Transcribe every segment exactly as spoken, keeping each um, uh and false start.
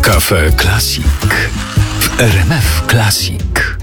Cafe Classic w R M F Classic.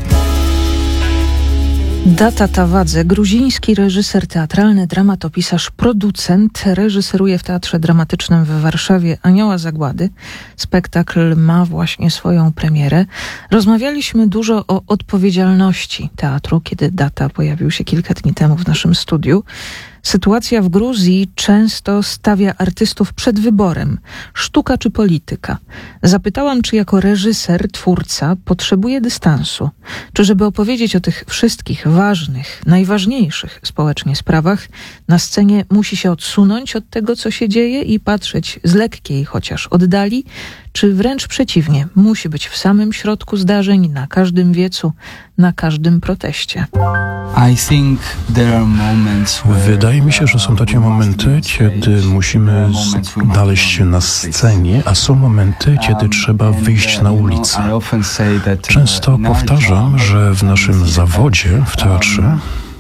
Datta Tawadze, gruziński reżyser teatralny, dramatopisarz, producent, reżyseruje w Teatrze Dramatycznym w Warszawie Anioła Zagłady. Spektakl ma właśnie swoją premierę. Rozmawialiśmy dużo o odpowiedzialności teatru, kiedy Datta pojawił się kilka dni temu w naszym studiu. Sytuacja w Gruzji często stawia artystów przed wyborem: sztuka czy polityka. Zapytałam, czy jako reżyser, twórca potrzebuje dystansu, czy żeby opowiedzieć o tych wszystkich ważnych, najważniejszych społecznie sprawach, na scenie musi się odsunąć od tego, co się dzieje i patrzeć z lekkiej chociaż oddali, czy wręcz przeciwnie, musi być w samym środku zdarzeń, na każdym wiecu, na każdym proteście. Wydaje mi się, że są takie momenty, kiedy musimy znaleźć się na scenie, a są momenty, kiedy trzeba wyjść na ulicę. Często powtarzam, że w naszym zawodzie w teatrze,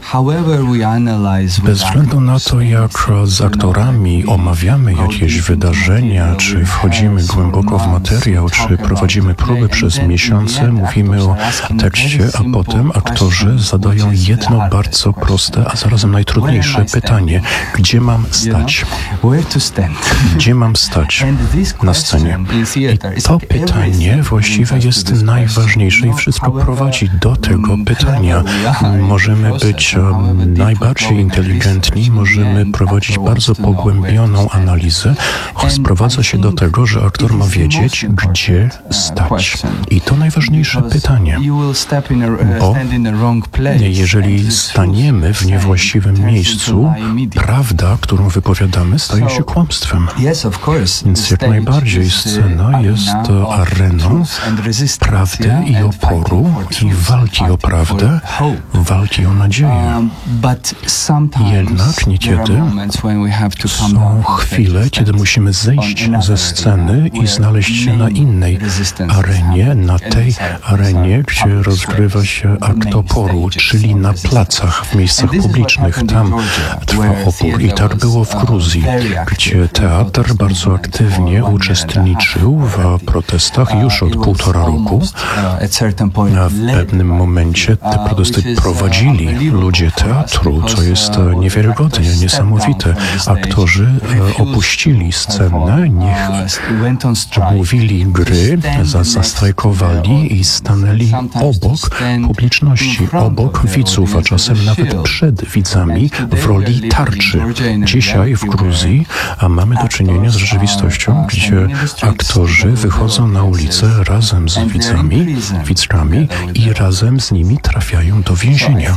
bez względu na to, jak z aktorami omawiamy jakieś wydarzenia, czy wchodzimy głęboko w materiał, czy prowadzimy próby przez miesiące, mówimy o tekście, a potem aktorzy zadają jedno bardzo proste, a zarazem najtrudniejsze pytanie: gdzie mam stać? Gdzie mam stać na scenie? I to pytanie właściwie jest najważniejsze i wszystko prowadzi do tego pytania. Możemy być najbardziej inteligentni, możemy prowadzić bardzo pogłębioną analizę. Sprowadza się do tego, że aktor ma wiedzieć, gdzie stać. I to najważniejsze pytanie. Bo jeżeli staniemy w niewłaściwym miejscu, prawda, którą wypowiadamy, staje się kłamstwem. Więc jak najbardziej scena jest areną prawdy i oporu i walki o prawdę, walki o nadzieję. Jednak niekiedy są chwile, kiedy musimy zejść ze sceny i znaleźć się na innej arenie, na tej arenie, gdzie rozgrywa się akt oporu, czyli na placach, w miejscach publicznych. Tam trwa opór. I tak było w Gruzji, gdzie teatr bardzo aktywnie uczestniczył w protestach już od półtora roku. A w pewnym momencie te protesty prowadzili ludzie teatru, co jest niewiarygodne, niesamowite. Aktorzy opuścili scenę, niech mówili gry, zastrajkowali i stanęli obok publiczności, obok widzów, a czasem nawet przed widzami w roli tarczy. Dzisiaj w Gruzji a mamy do czynienia z rzeczywistością, gdzie aktorzy wychodzą na ulicę razem z widzami, widzkami i razem z nimi trafiają do więzienia.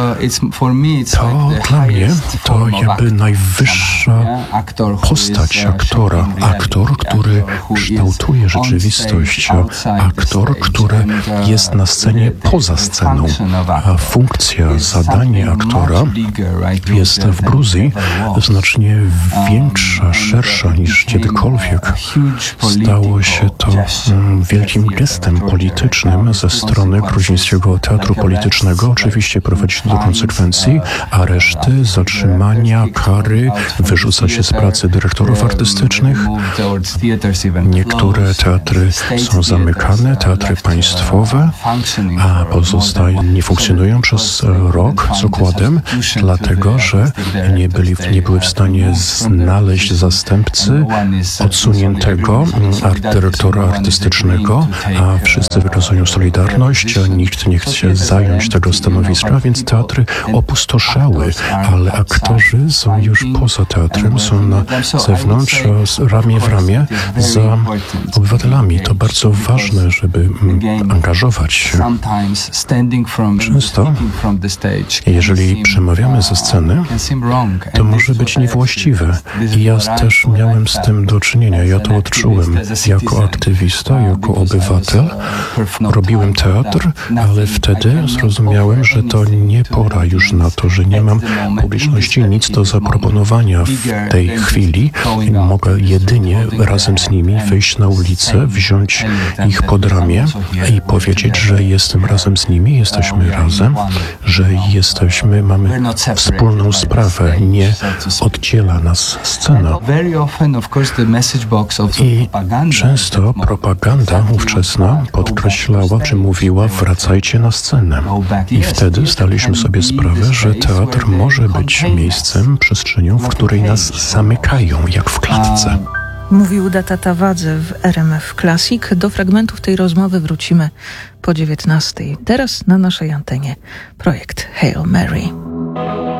To dla mnie to jakby najwyższa postać aktora. Aktor, który kształtuje rzeczywistość. Aktor, który jest na scenie poza sceną. A funkcja, zadanie aktora jest w Gruzji znacznie większa, szersza niż kiedykolwiek. Stało się to wielkim gestem politycznym ze strony gruzińskiego teatru politycznego. Oczywiście prowadzi do konsekwencji, areszty, zatrzymania, kary, wyrzuca się z pracy dyrektorów artystycznych. Niektóre teatry są zamykane, teatry państwowe, a pozostałe nie funkcjonują przez rok z okładem, dlatego że nie, byli, nie były w stanie znaleźć zastępcy odsuniętego dyrektora artystycznego, a wszyscy wykazują solidarność, a nikt nie chce zająć tego stanowiska, więc teatry opustoszały, ale aktorzy są już poza teatrem, są na zewnątrz, ramię w ramię za obywatelami. To bardzo ważne, żeby angażować się. Często, jeżeli przemawiamy ze sceny, to może być niewłaściwe. I ja też miałem z tym do czynienia. Ja to odczułem jako aktywista, jako obywatel. Robiłem teatr, ale wtedy zrozumiałem, że to nie po pora już na to, że nie mam publiczności nic do zaproponowania w tej chwili. Mogę jedynie razem z nimi wyjść na ulicę, wziąć ich pod ramię i powiedzieć, że jestem razem z nimi, jesteśmy razem, że jesteśmy, mamy wspólną sprawę, nie oddziela nas scena. I często propaganda ówczesna podkreślała, czy mówiła, wracajcie na scenę. I wtedy zdaliśmy sobie sprawę, że teatr może być miejscem, przestrzenią, w której nas zamykają, jak w klatce. Mówił Data Tawadze w R M F Classic. Do fragmentów tej rozmowy wrócimy po dziewiętnastej. Teraz na naszej antenie projekt Hail Mary.